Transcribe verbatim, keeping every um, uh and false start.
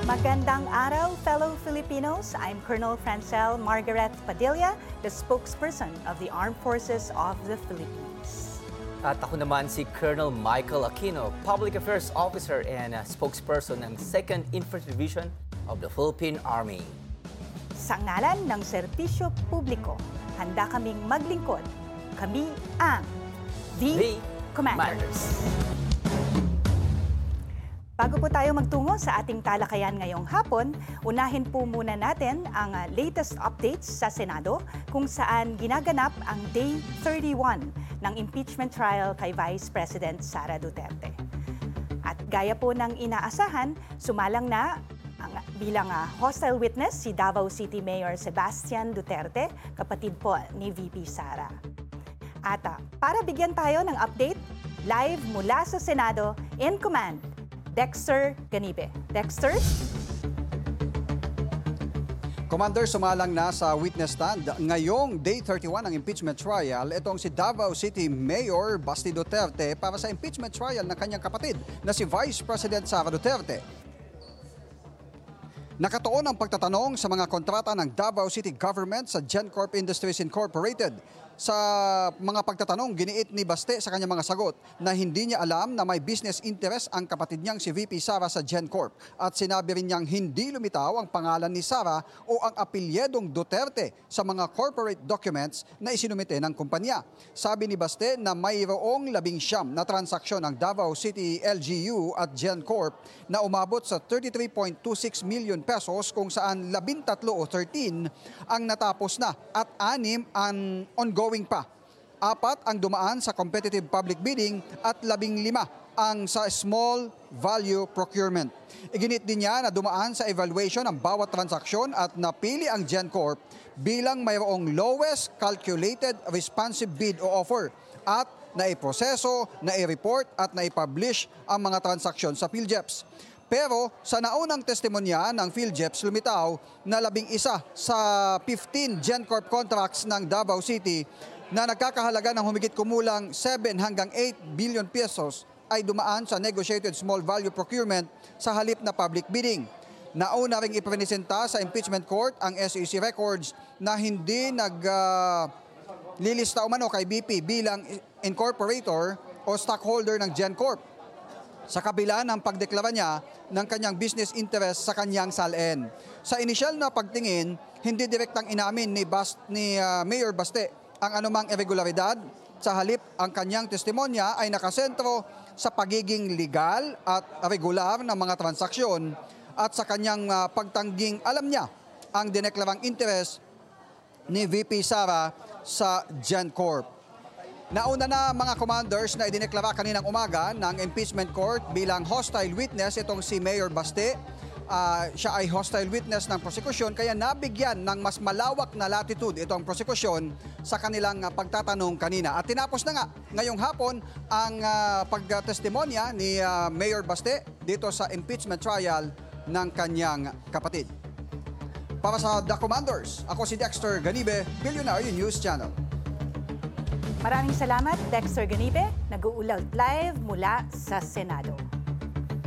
Magandang araw, fellow Filipinos. I'm Colonel Francel Margaret Padilla, the spokesperson of the Armed Forces of the Philippines. At ako naman si Colonel Michael Aquino, Public Affairs Officer and uh, spokesperson ng second Infantry Division of the Philippine Army. Sa ngalan ng serbisyo publiko, handa kaming maglingkod. Kami ang The, The Commanders. Commanders. Bago po tayo magtungo sa ating talakayan ngayong hapon, unahin po muna natin ang uh, latest updates sa Senado kung saan ginaganap ang Day thirty-one ng impeachment trial kay Vice President Sara Duterte. At gaya po ng inaasahan, sumalang na ang, bilang uh, hostile witness si Davao City Mayor Sebastian Duterte, kapatid po ni V P Sara. At uh, para bigyan tayo ng update, live mula sa Senado, in command, Dexter Ganibe. Dexter? Commander, sumalang na sa witness stand ngayong Day thirty-one ng impeachment trial itong si Davao City Mayor Basti Duterte para sa impeachment trial ng kanyang kapatid na si Vice President Sara Duterte. Nakatuon ang pagtatanong sa mga kontrata ng Davao City Government sa GenCorp Industries Incorporated. Sa mga pagtatanong, giniit ni Baste sa kanyang mga sagot na hindi niya alam na may business interest ang kapatid niyang si V P Sara sa GenCorp at sinabi rin niyang hindi lumitaw ang pangalan ni Sara o ang apelyedong Duterte sa mga corporate documents na isinumite ng kumpanya. Sabi ni Baste na mayroong labing siyam na transaksyon ng Davao City L G U at GenCorp na umabot sa thirty-three point two six million pesos kung saan labintatlo o thirteen ang natapos na at anim ang ongoing pa. Apat ang dumaan sa competitive public bidding at labing lima ang sa small value procurement. Iginit din niya na dumaan sa evaluation ng bawat transaksyon at napili ang GenCorp bilang mayroong lowest calculated responsive bid o offer at naiproseso, nai-report at nai-publish ang mga transaksyon sa PhilJeps. Pero sa naunang testimonya ng PhilJeps, lumitaw na labing isa sa fifteen GenCorp contracts ng Davao City na nagkakahalaga ng humigit kumulang seven hanggang eight billion pesos ay dumaan sa negotiated small value procurement sa halip na public bidding. Nauna ring ipresenta sa impeachment court ang S E C records na hindi naglilista uh, umano kay B P bilang incorporator o stockholder ng GenCorp, sa kabila ng pagdeklara niya ng kanyang business interest sa kanyang salin. Sa inisyal na pagtingin, hindi direktang inamin ni, Bas, ni uh, Mayor Baste ang anumang irregularidad. Sa halip, ang kanyang testimonya ay nakasentro sa pagiging legal at regular ng mga transaksyon at sa kanyang uh, pagtangging alam niya ang dineklarang interest ni V P Sara sa GenCorp. Nauna na mga commanders na idineklara kaninang umaga ng impeachment court bilang hostile witness itong si Mayor Baste. Uh, siya ay hostile witness ng prosekusyon kaya nabigyan ng mas malawak na latitude itong prosekusyon sa kanilang uh, pagtatanong kanina. At tinapos na nga ngayong hapon ang uh, pagtestimonya ni uh, Mayor Baste dito sa impeachment trial ng kanyang kapatid. Para sa The Commanders, ako si Dexter Ganibe, Billionaire News Channel. Maraming salamat, Dexter Ganibe, nag-uulat live mula sa Senado.